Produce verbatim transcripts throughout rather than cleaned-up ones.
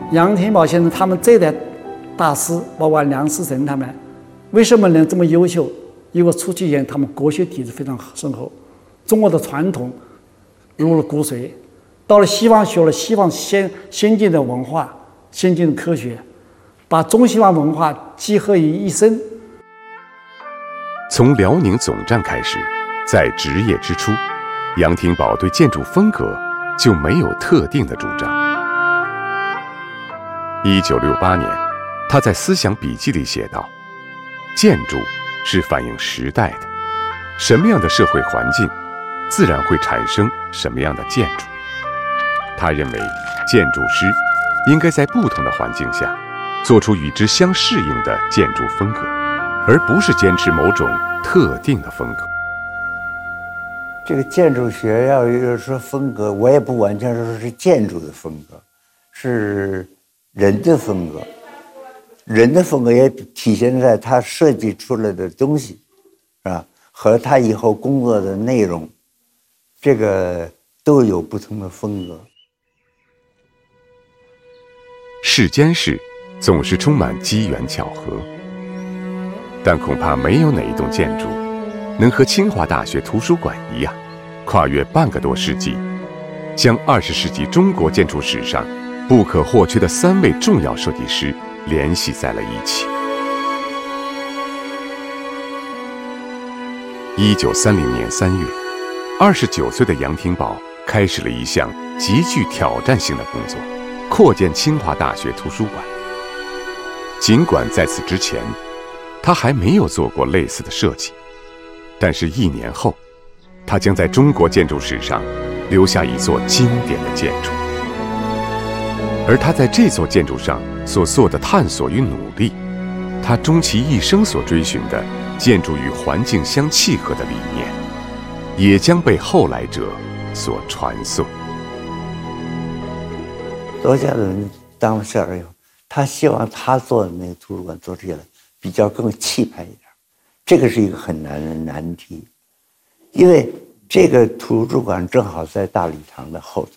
杨廷宝先生他们这一代大师，包括梁思成他们，为什么能这么优秀？因为初期以前他们国学底子非常深厚，中国的传统入了骨髓，到了西方学了西方先先进的文化、先进的科学，把中西方文化集合于一身。 从辽宁总站开始，在职业之初，杨廷宝对建筑风格就没有特定的主张。一九六八年，他在思想笔记里写道：“建筑是反映时代的，什么样的社会环境，自然会产生什么样的建筑。”他认为，建筑师应该在不同的环境下，做出与之相适应的建筑风格，而不是坚持某种特定的风格。 这个建筑学要说风格，我也不完全说是建筑的风格，是人的风格。人的风格也体现在他设计出来的东西，是吧？和他以后工作的内容，这个都有不同的风格。 世间事总是充满机缘巧合，但恐怕没有哪一栋建筑能和清华大学图书馆一样，跨越半个多世纪，将二十世纪中国建筑史上不可或缺的三位重要设计师联系在了一起。一九三零年三月，二十九岁的杨廷宝开始了一项极具挑战性的工作，扩建清华大学图书馆。尽管在此之前，他还没有做过类似的设计，但是一年后，他将在中国建筑史上留下一座经典的建筑。而他在这座建筑上所做的探索与努力，他终其一生所追寻的建筑与环境相契合的理念，也将被后来者所传颂。 罗家伦当了校长以后，他希望他做的那个图书馆做起来比较更气派一点，这个是一个很难的难题，因为这个图书馆正好在大礼堂的后头。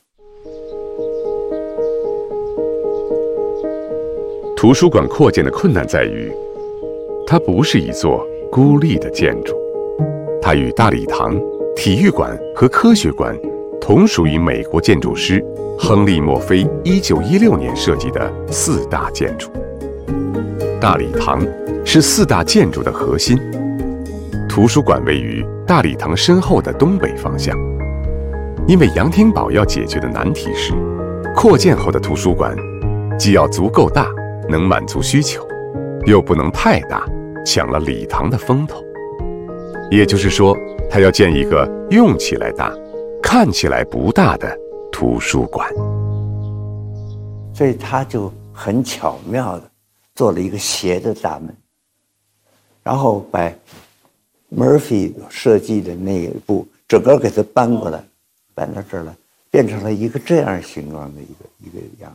图书馆扩建的困难在于，它不是一座孤立的建筑，它与大礼堂、体育馆和科学馆同属于美国建筑师亨利·墨菲一九一六年设计的四大建筑。大礼堂是四大建筑的核心，图书馆位于大礼堂身后的东北方向。因为杨廷宝要解决的难题是，扩建后的图书馆既要足够大，能满足需求，又不能太大，抢了礼堂的风头。也就是说，他要建一个用起来大，看起来不大的图书馆。 所以他就很巧妙的做了一个斜的大门，然后把 Murphy 设计的那一部整个给它搬过来，搬到这儿来，变成了一个这样形状的一个一个样子。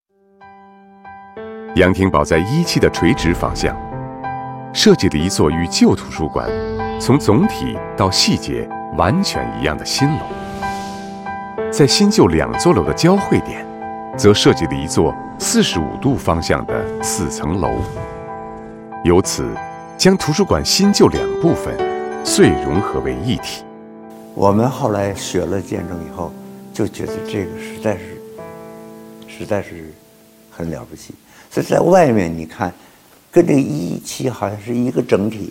杨廷宝在一期的垂直方向设计了一座与旧图书馆从总体到细节完全一样的新楼，在新旧两座楼的交汇点，则设计了一座四十五度方向的四层楼，由此将图书馆新旧两部分遂融合为一体。 我们后来学了建筑以后，就觉得这个实在是实在是很了不起。所以在外面你看，跟这个一期好像是一个整体。